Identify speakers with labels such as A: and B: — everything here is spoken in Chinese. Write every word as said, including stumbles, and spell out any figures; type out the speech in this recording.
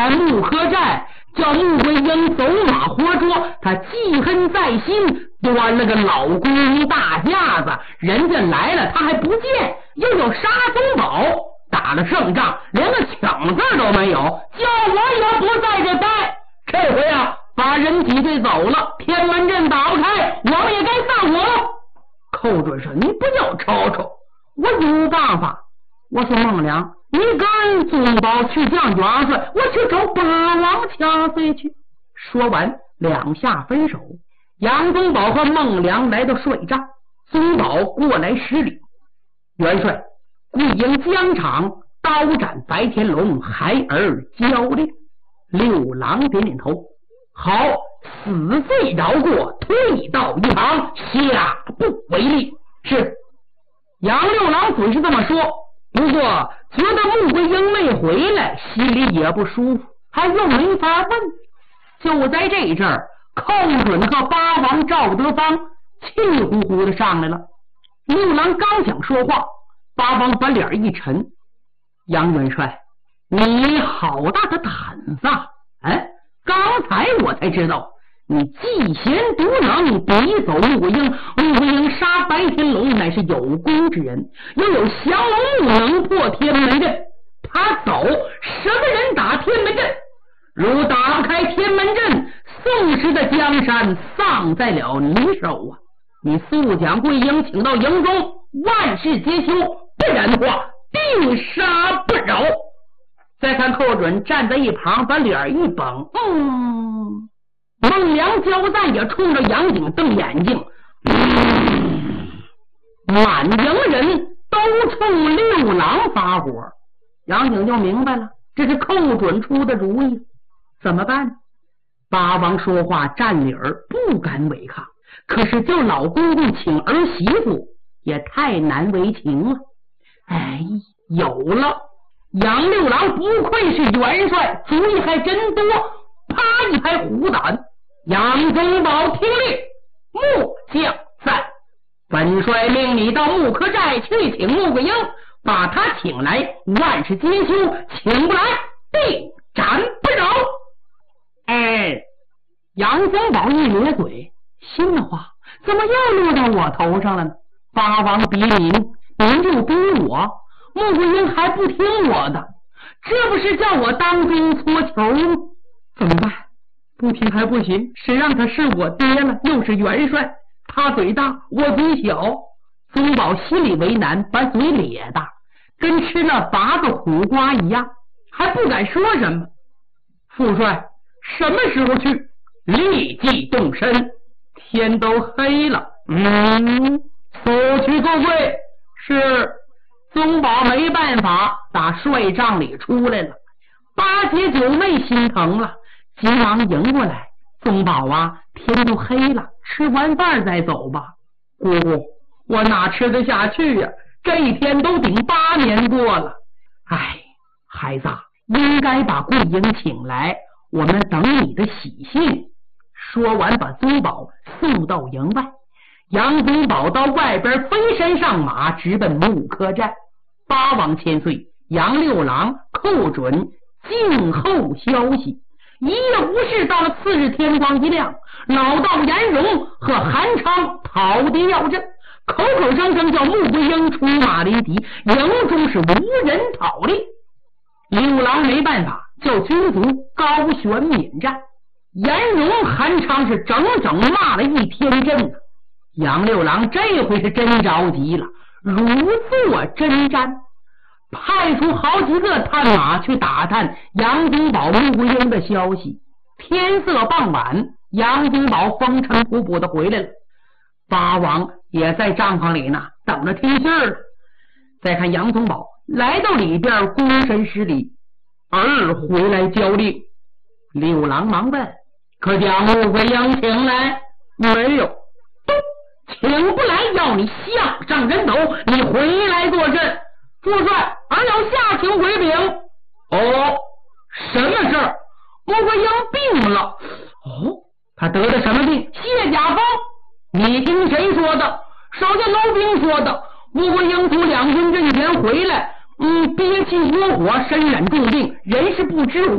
A: 在木柯寨叫穆桂英走马活捉，他记恨在心，端了个老公大架子，人家来了他还不见，又要杀宗保，打了胜仗连个抢字都没有，叫我也不在这待。这回啊把人挤兑走了，天门阵打不开，我们也该散伙了。寇准说：“你不要吵吵，我有办法。”我说：“孟良，你跟宗保去降元帅，我去找八王掐碎去。”说完，两下分手。杨宗保和孟良来到帅帐，宗保过来施礼：“元帅，贵营疆场刀斩白天龙，孩儿交令。”六郎点点头：“好，死罪饶过，退到一旁，下不为例。”是。杨六郎嘴是这么说，不过觉得穆桂英没回来，心里也不舒服，还又没法问。就在这一阵儿，寇准和八王赵德芳气呼呼的上来了。六郎刚想说话，八王把脸一沉：“杨元帅，你好大的胆子！哎，刚才我才知道你嫉贤独能，逼走穆桂英。穆桂英杀白天龙乃是有功之人，又有降龙木能破天门阵，他走，什么人打天门阵？如打不开天门阵，宋时的江山丧在了你手啊！你速将桂英请到营中，万事皆休，不然的话定杀不饶。”再看寇准站在一旁，把脸一绷，嗯。孟良交赞也冲着杨景瞪眼睛，嗯，满营人都冲六郎发火。杨景就明白了，这是寇准出的主意，怎么办？八王说话站理儿，不敢违抗，可是就老公公请儿媳妇也太难为情了。哎，有了，杨六郎不愧是元帅，主意还真多。啪一拍虎胆，杨宗保听令，末将在。本帅命你到木柯寨去请穆桂英，把他请来，万事皆休，请不来定斩不饶。哎，杨宗保一咧嘴，心的话怎么又落到我头上了呢？八王逼您，您就逼我，穆桂英还不听我的，这不是叫我当中搓球吗？怎么办？不听还不行，谁让他是我爹了，又是元帅，他嘴大我嘴小。宗保心里为难，把嘴咧大，跟吃了八个苦瓜一样，还不敢说什么。副帅什么时候去？立即动身，天都黑了。嗯，速去告贵。是。宗保没办法，打帅帐里出来了。八姐九妹心疼了，急忙迎过来：“宗保啊，天都黑了，吃完饭再走吧。”“姑姑，我哪吃得下去呀、啊？这一天都顶八年过了。”“哎，孩子，应该把桂英请来，我们等你的喜讯。”说完，把宗保送到营外。杨宗保到外边飞身上马，直奔木柯寨。八王千岁，杨六郎、寇准静候消息。一夜无事，到了次日天光一亮，老道颜荣和韩昌逃敌要阵，口口声声叫穆桂英出马离敌，营中是无人讨力。六郎没办法，叫军卒高悬免战。颜荣、韩昌是整整骂了一天阵。杨六郎这回是真着急了，如坐针毡，派出好几个探马去打探杨宗保、穆桂英的消息。天色傍晚，杨宗保风尘仆仆的回来了，八王也在帐篷里呢，等着听信儿。再看杨宗保来到里边，躬身施礼：“儿回来交令。”六郎忙问：“可将穆桂英请来？”“没有。”“请不来，要你项上人头，你回来作甚？”“副帅，俺要下请回禀。”“哦，什么事儿？”“穆桂英病了。”“哦，他得的什么病？”“泄甲风。”“你听谁说的？”“少见楼兵说的。穆桂英从两军阵前回来，嗯，憋气窝火，身染重病，人是不知火，